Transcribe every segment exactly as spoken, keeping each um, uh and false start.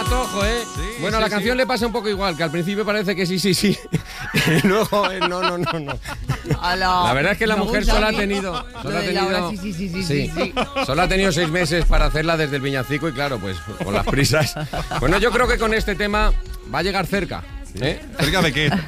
rato, ojo, ¿eh? Sí, bueno, sí, la canción sí. le pasa un poco igual, que al principio parece que sí, sí, sí. Y luego, eh, no, no, no, no. Hola. La verdad es que la Me mujer gusta solo a ha mí. tenido... Lo Solo ha de Laura, tenido sí, sí, sí, sí, sí, sí. Solo ha tenido seis meses para hacerla desde el Villancico y claro, pues con las prisas. Bueno, yo creo que con este tema va a llegar cerca. ¿Eh? ¿Cerca de qué?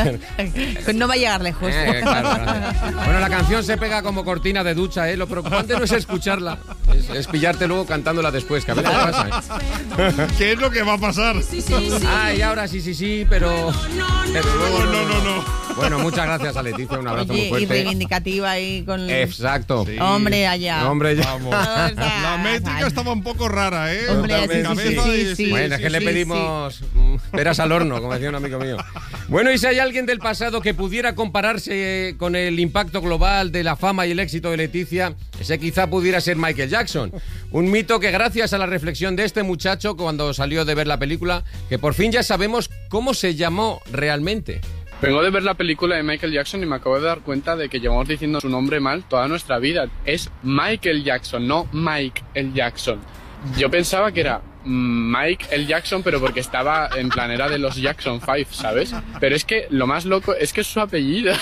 No va a llegar lejos. Eh, claro, gracias. Bueno, la canción se pega como cortina de ducha, ¿eh? Lo preocupante no es escucharla, es, es pillarte luego cantándola después, que a veces pasa, ¿eh? ¿Qué es lo que va a pasar? Ay, ahora sí, sí, sí, pero... pero luego No, no, no, no. Bueno, muchas gracias a Leticia, un abrazo Oye, muy y fuerte. reivindicativa ahí con... Exacto. Sí. Hombre, allá. Hombre, ya. Vamos. O sea, La métrica estaba un poco rara, ¿eh? Hombre, La sí, sí, cabeza sí, y- sí. Bueno, es que sí, le sí, pedimos mm, peras al horno, como decía un amigo mío. Bueno, y si hay alguien del pasado que pudiera compararse con el impacto global de la fama y el éxito de Leticia, ese quizá pudiera ser Michael Jackson. Un mito que gracias a la reflexión de este muchacho cuando salió de ver la película, que por fin ya sabemos cómo se llamó realmente. Vengo de ver la película de Michael Jackson y me acabo de dar cuenta de que llevamos diciendo su nombre mal toda nuestra vida. Es Michael Jackson, no Mike el Jackson. Yo pensaba que era Mike el Jackson, pero porque estaba en plan, era de los Jackson Five, ¿sabes? Pero es que lo más loco es que es su apellido.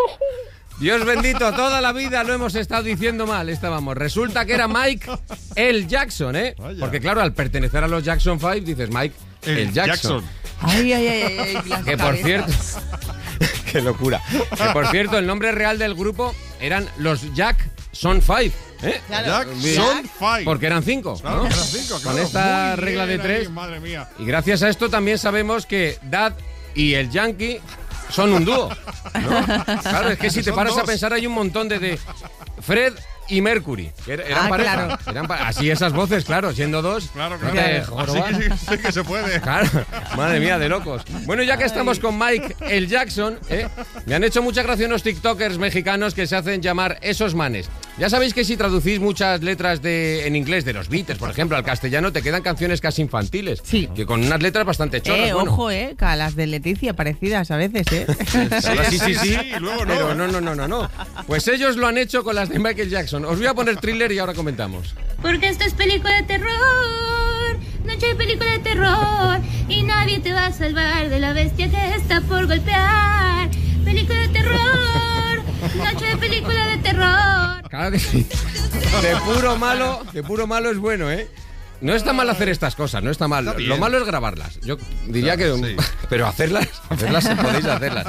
Dios bendito, toda la vida lo hemos estado diciendo mal, estábamos. Resulta que era Mike el Jackson, ¿eh? Vaya. Porque claro, al pertenecer a los Jackson Five dices Mike el, El Jackson. Jackson. Ay, ay, ay, ay, ay, las Que por cabezas. cierto... ¡Qué locura! Que por cierto, el nombre real del grupo eran los Jackson Five, ¿eh? Claro. Jackson Five. Porque eran cinco, Claro, ¿no? eran cinco, claro. Con esta Muy regla de bien tres. ahí, madre mía. Y gracias a esto también sabemos que Dad y el Yankee son un dúo, ¿no? Claro, es que si te Son paras a dos. pensar hay un montón de... de Fred y Mercury, que er- eran Ah, pareja. claro. Eran pa- así esas voces, claro, siendo dos. Claro, no claro. te Así jorobas. que sí, sí que se puede. Claro, madre mía, de locos. Bueno, ya que estamos con Mike el Jackson, ¿eh? Me han hecho mucha gracia unos tiktokers mexicanos que se hacen llamar esos manes. Ya sabéis que si traducís muchas letras de, en inglés de los Beatles, por ejemplo, al castellano, te quedan canciones casi infantiles. Sí. Que con unas letras bastante chorras. Eh, bueno. ojo, eh, que a las de Leticia parecidas a veces, eh. Ahora sí, sí, sí, y luego no. Pero no, no, no, no, no. Pues ellos lo han hecho con las de Michael Jackson. Os voy a poner Thriller y ahora comentamos. Porque esto es película de terror, noche de película de terror, y nadie te va a salvar de la bestia que está por golpear. Película de terror, noche de película de terror. Claro que sí. De puro malo, de puro malo es bueno, ¿eh? No está mal hacer estas cosas, no está mal. Está bien. Lo malo es grabarlas. Yo diría Claro, que... sí. Pero hacerlas, hacerlas podéis hacerlas.